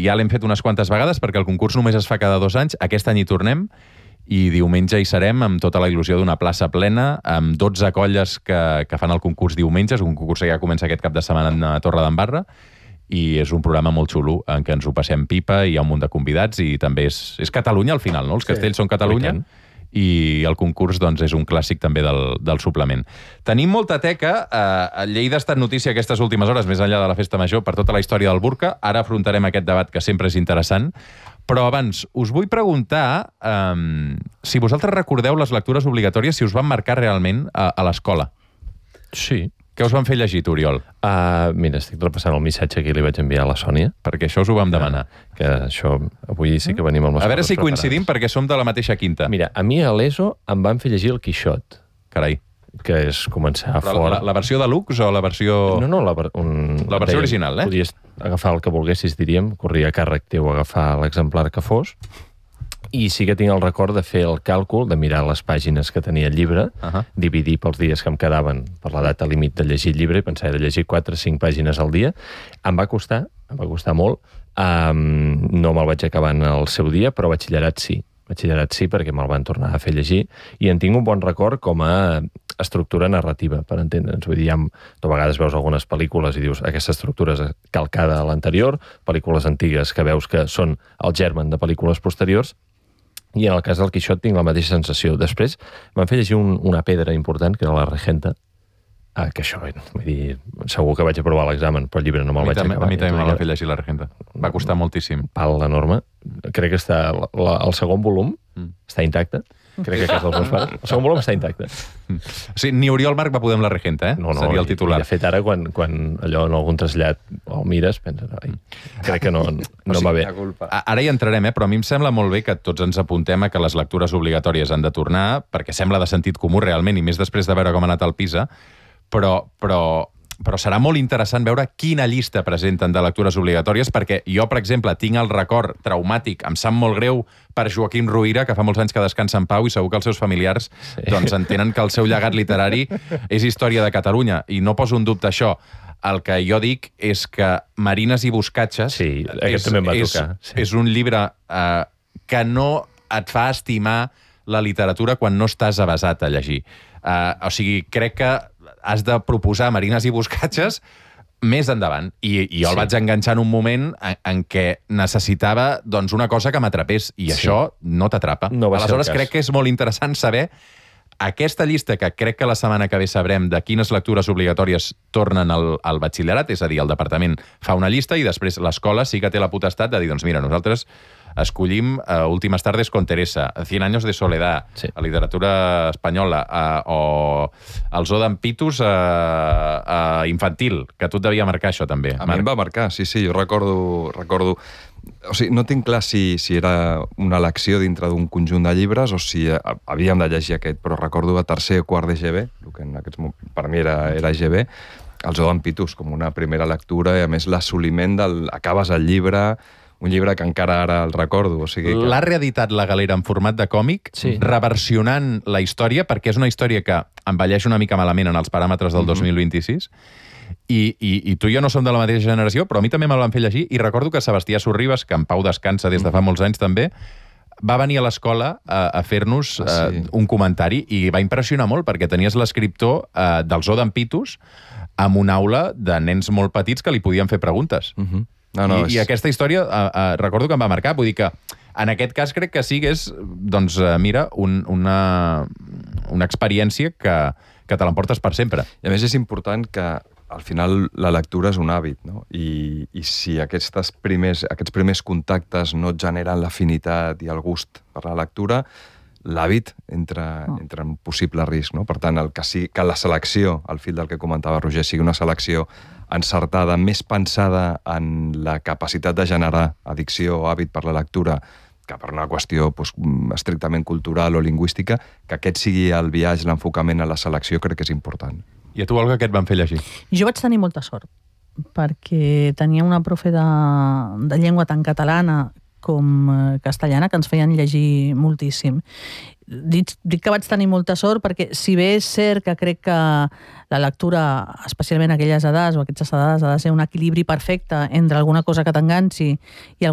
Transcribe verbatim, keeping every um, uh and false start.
ja l'hem fet unes quantes vegades perquè el concurs només es fa cada dos anys. Aquest any hi tornem i diumenge hi serem amb tota la il·lusió d'una plaça plena, amb dotze colles que, que fan el concurs diumenges, un concurs que ja comença aquest cap de setmana a Torredembarra, i és un programa molt xulo en què ens ho passem pipa, hi ha un munt de convidats i també és, és Catalunya al final, no? Els castells sí, són Catalunya i el concurs doncs, és un clàssic també del, del suplement. Tenim molta teca. Eh, Lleida ha estat notícia aquestes últimes hores, més enllà de la festa major, per tota la història del burca. Ara afrontarem aquest debat que sempre és interessant. Però abans, us vull preguntar eh, si vosaltres recordeu les lectures obligatòries, si us van marcar realment a, a l'escola. Sí. Què us van fer llegir, Oriol? Uh, mira, estic repassant el missatge que li vaig enviar a la Sònia. Perquè això us ho vam demanar. Que, que això, avui sí que venim amb les A veure si preparades. coincidim, perquè som de la mateixa quinta. Mira, a mi a l'ESO em van fer llegir el Quixot. Carai. Que és començar Però fort. La, la versió de Lux o la versió... No, no, la, un... la versió deien, original, eh? Podies agafar el que volguessis, diríem. Corria a càrrec teu agafar l'exemplar que fos. I sí que tinc el record de fer el càlcul, de mirar les pàgines que tenia el llibre, uh -huh. dividir pels dies que em quedaven per la data límit de llegir el llibre, i pensar de llegir quatre o cinc pàgines al dia. Em va costar, em va costar molt. Um, no me'l vaig acabar en el seu dia, però batxillerat sí. Batxillerat sí, perquè me'l van tornar a fer llegir. I en tinc un bon record com a estructura narrativa, per entendre'ns. Vull dir, ja, tu a vegades veus algunes pel·lícules i dius aquesta estructura és calcada a l'anterior, pel·lícules antigues que veus que són el germen de pel·lícules posteriors, i en el cas del Quixot tinc la mateixa sensació. Després van fer llegir un, una pedra important, que era la Regenta, eh, que això, vull dir, segur que vaig aprovar l'examen, però el llibre no me'l vaig acabar. A mi també me'l van fer llegir la Regenta. Va costar moltíssim. Pal enorme. Crec que està la, la, el segon volum mm. està intacte. Crec que a casa dels meus pares. El segon volum està intacte. O sigui, ni Oriol Marc va poder amb la Regenta, eh? No, no, seria el titular. I, de fet, ara, quan, quan allò en algun trasllat el mires, penses, ai, crec que no, no o sigui, va bé. Ara hi entrarem, eh? Però a mi em sembla molt bé que tots ens apuntem a que les lectures obligatòries han de tornar, perquè sembla de sentit comú realment, i més després de veure com ha anat el PISA, però... però però serà molt interessant veure quina llista presenten de lectures obligatòries, perquè jo, per exemple, tinc el record traumàtic, em sap molt greu per Joaquim Ruyra, que fa molts anys que descansa en pau, i segur que els seus familiars sí. doncs, entenen que el seu llegat literari és història de Catalunya, i no poso en dubte això. El que jo dic és que Marines i Boscatges sí, és, també em va és, tocar. Sí. és un llibre eh, que no et fa estimar la literatura quan no estàs avesat a llegir. Eh, o sigui, crec que has de proposar Marines i Boscatges més endavant. I, i jo el sí. vaig enganxar en un moment en, en què necessitava doncs, una cosa que m'atrapés, i sí. això no t'atrapa. No Aleshores, crec que és molt interessant saber aquesta llista, que crec que la setmana que ve sabrem de quines lectures obligatòries tornen al, al batxillerat, és a dir, el departament fa una llista i després l'escola sí que té la potestat de dir, doncs mira, nosaltres escollim uh, Últimas tardes con Teresa, Cien años de soledad, sí. a literatura espanyola, uh, o el Zoo d'en Pitus uh, uh, infantil, que tu et devia marcar això també. A Marc. Mi em va marcar, sí, sí, jo recordo... recordo... O sigui, no tinc clar si, si era una elecció dintre d'un conjunt de llibres o si havíem de llegir aquest, però recordo a tercer o quart de G B, el que en aquests, per mi era, era G B, el Zoo d'en Pitus, com una primera lectura, i a més l'assoliment del... acabes el llibre... un llibre que encara ara el recordo. O sigui que... L'ha reeditat la Galera en format de còmic, sí. reversionant la història, perquè és una història que envelleix una mica malament en els paràmetres del mm-hmm. dos mil vint-i-sis, i, i, i tu i jo no som de la mateixa generació, però a mi també me'l van fer llegir, i recordo que Sebastià Sorribes, que en Pau descansa des de fa molts anys també, va venir a l'escola a, a fer-nos ah, sí. uh, un comentari, i va impressionar molt, perquè tenies l'escriptor uh, del Zoo d'en Pitus amb una aula de nens molt petits que li podien fer preguntes. Mm-hmm. No, no, I, és... I aquesta història, uh, uh, recordo que em va marcar, vull dir que en aquest cas crec que sí que és, doncs, uh, mira, un, una, una experiència que, que te l'emportes per sempre. I a més és important que al final la lectura és un hàbit, no? I, i si aquests primers, aquests primers contactes no et generen l'afinitat i el gust per la lectura, l'hàbit entra, oh. entra en possible risc, no? Per tant, el que, sí, que la selecció, al fil del que comentava Roger, sigui una selecció encertada, més pensada en la capacitat de generar addicció o hàbit per la lectura que per una qüestió pues, estrictament cultural o lingüística, que aquest sigui el viatge, l'enfocament a la selecció, crec que és important. I a tu, Olga, què et van fer llegir? Jo vaig tenir molta sort, perquè tenia una profe de, de llengua tan catalana com castellana que ens feien llegir moltíssim. Dic, dic que vaig tenir molta sort perquè, si bé és cert que crec que la lectura, especialment a aquelles edats o a aquestes edats, ha de ser un equilibri perfecte entre alguna cosa que t'enganxi i